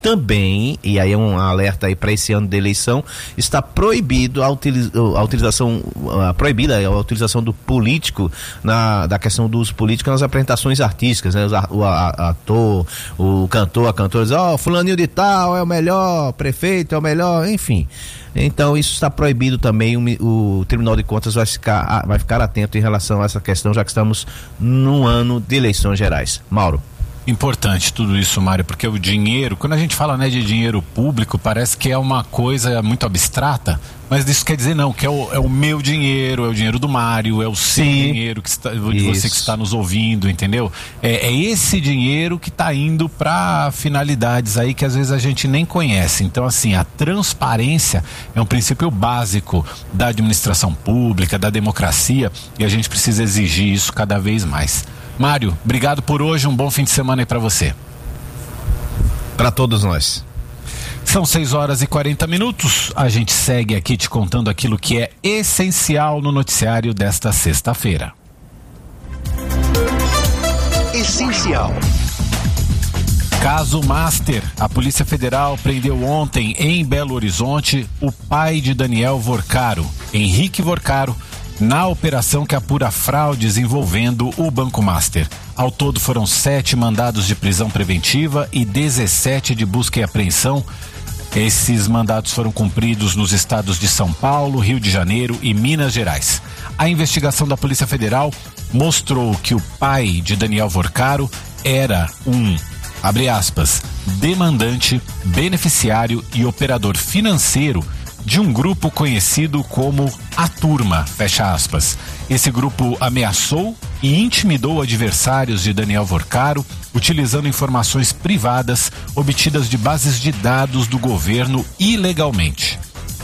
também, e aí é um alerta aí para esse ano de eleição, está proibido a utilização do político, da questão do uso político nas apresentações artísticas, né? O ator, o cantor, a cantora diz, fulaninho de tal é o melhor prefeito, é o melhor, enfim. Então isso está proibido também, o Tribunal de Contas vai ficar atento em relação a essa questão, já que estamos num ano de eleições gerais. Mauro. Importante tudo isso, Mário, porque o dinheiro, quando a gente fala, né, de dinheiro público, parece que é uma coisa muito abstrata, mas isso quer dizer não, que é o meu dinheiro, é o dinheiro do Mário, é o seu dinheiro de você que está nos ouvindo, entendeu? É esse dinheiro que está indo para finalidades aí que às vezes a gente nem conhece. Então, assim, a transparência é um princípio básico da administração pública, da democracia, e a gente precisa exigir isso cada vez mais. Mário, obrigado por hoje, um bom fim de semana aí pra você. Para todos nós. São 6h40, a gente segue aqui te contando aquilo que é essencial no noticiário desta sexta-feira. Essencial. Caso Master, a Polícia Federal prendeu ontem em Belo Horizonte o pai de Daniel Vorcaro, Henrique Vorcaro, na operação que apura fraudes envolvendo o Banco Master. Ao todo foram 7 mandados de prisão preventiva e 17 de busca e apreensão. Esses mandados foram cumpridos nos estados de São Paulo, Rio de Janeiro e Minas Gerais. A investigação da Polícia Federal mostrou que o pai de Daniel Vorcaro era um, abre aspas, demandante, beneficiário e operador financeiro de um grupo conhecido como A Turma, fecha aspas. Esse grupo ameaçou e intimidou adversários de Daniel Vorcaro, utilizando informações privadas obtidas de bases de dados do governo ilegalmente.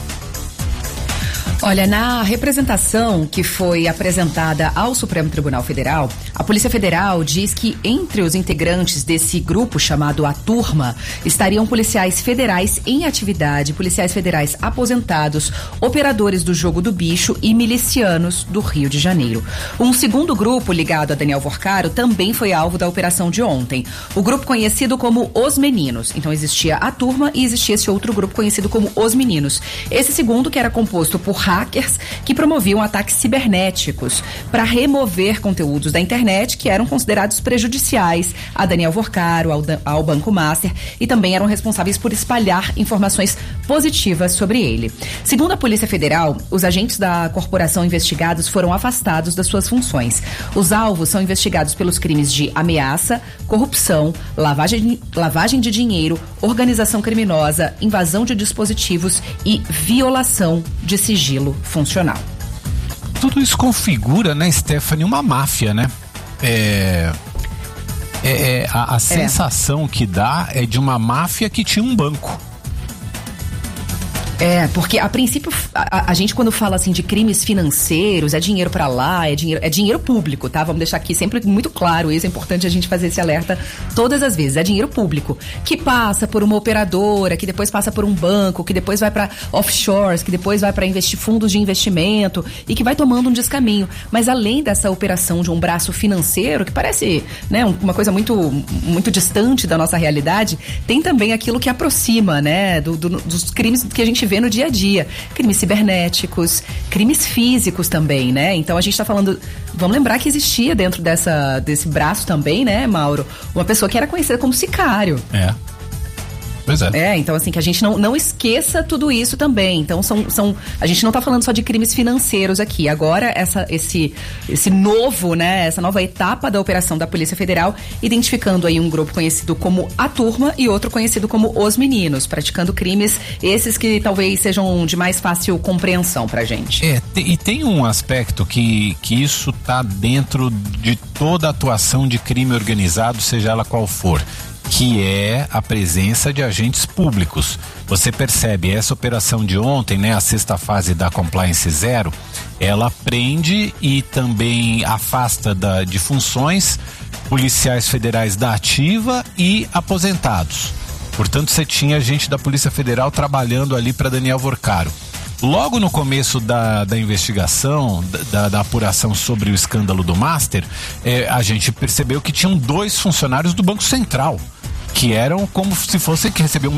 Olha, na representação que foi apresentada ao Supremo Tribunal Federal, a Polícia Federal diz que entre os integrantes desse grupo chamado A Turma estariam policiais federais em atividade, policiais federais aposentados, operadores do jogo do bicho e milicianos do Rio de Janeiro. Um segundo grupo ligado a Daniel Vorcaro também foi alvo da operação de ontem. O grupo conhecido como Os Meninos. Então existia A Turma e existia esse outro grupo conhecido como Os Meninos. Esse segundo que era composto por hackers que promoviam ataques cibernéticos para remover conteúdos da internet que eram considerados prejudiciais a Daniel Vorcaro, ao Banco Master, e também eram responsáveis por espalhar informações positivas sobre ele. Segundo a Polícia Federal, os agentes da corporação investigados foram afastados das suas funções. Os alvos são investigados pelos crimes de ameaça, corrupção, lavagem de dinheiro, organização criminosa, invasão de dispositivos e violação de sigilo funcional. Tudo isso configura, né, Stephanie, uma máfia, né? A sensação que dá é de uma máfia que tinha um banco. Porque a princípio a gente quando fala assim de crimes financeiros, é dinheiro pra lá, é dinheiro público, tá? Vamos deixar aqui sempre muito claro isso, é importante a gente fazer esse alerta todas as vezes. É dinheiro público que passa por uma operadora, que depois passa por um banco, que depois vai pra offshores, que depois vai pra fundos de investimento e que vai tomando um descaminho. Mas além dessa operação de um braço financeiro, que parece, né, uma coisa muito, muito distante da nossa realidade, tem também aquilo que aproxima, né, dos crimes que a gente vê no dia a dia, crimes cibernéticos, crimes físicos também, né? Então a gente tá falando, vamos lembrar que existia dentro desse braço também, né, Mauro, uma pessoa que era conhecida como sicário. Pois é. Então assim, que a gente não esqueça tudo isso também. Então a gente não tá falando só de crimes financeiros aqui. Agora esse novo, né, essa nova etapa da operação da Polícia Federal, identificando aí um grupo conhecido como A Turma e outro conhecido como Os Meninos, praticando crimes esses que talvez sejam de mais fácil compreensão pra gente. E tem um aspecto que isso tá dentro de toda a atuação de crime organizado, seja ela qual for, que é a presença de agentes públicos. Você percebe, essa operação de ontem, né, a sexta fase da Compliance Zero, ela prende e também afasta de funções policiais federais da ativa e aposentados. Portanto, você tinha gente da Polícia Federal trabalhando ali para Daniel Vorcaro. Logo no começo da investigação, da apuração sobre o escândalo do Master, a gente percebeu que tinham 2 funcionários do Banco Central. que eram como se fosse que receber um